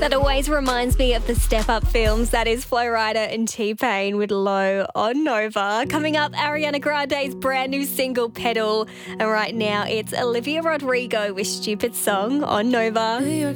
That always reminds me of the Step Up films. That is Flo Rida and T-Pain with Low on Nova. Coming up, Ariana Grande's brand new single, Pedal. And right now, it's Olivia Rodrigo with Stupid Song on Nova.